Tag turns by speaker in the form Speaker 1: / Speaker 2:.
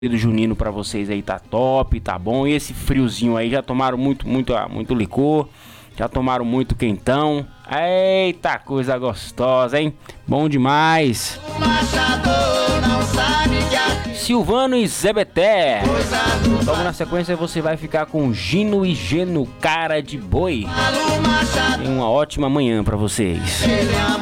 Speaker 1: do junino pra vocês aí tá top, tá bom. E esse friozinho aí, já tomaram muito licor, já tomaram muito quentão. Eita, coisa gostosa, hein? Bom demais. Silvano e Zé Beté. Logo na sequência você vai ficar com Gino e Geno, Cara de Boi. Tenha uma ótima manhã pra vocês.